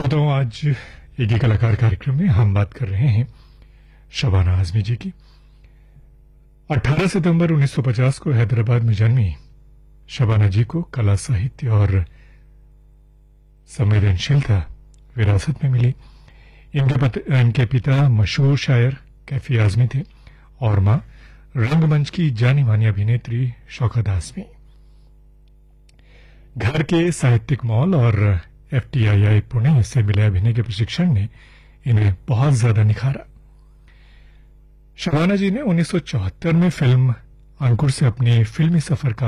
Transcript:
श्रोताओं, आज एक ही कलाकार कार्यक्रम में हम बात कर रहे हैं शबाना आजमी जी की। 18 सितंबर 1950 को हैदराबाद में जन्मी शबाना जी को कला, साहित्य और संवेदनशीलता विरासत में मिली। इनके पिता मशहूर शायर कैफी आजमी थे और मां रंगमंच की जानी मानी अभिनेत्री शौकत आजमी। घर के साहित्यिक मॉल और FTII पुणे से मिले अभिनय के प्रशिक्षण ने इन्हें बहुत ज्यादा निखारा। शबाना जी ने 1974 में फिल्म अंकुर से अपने फिल्मी सफर का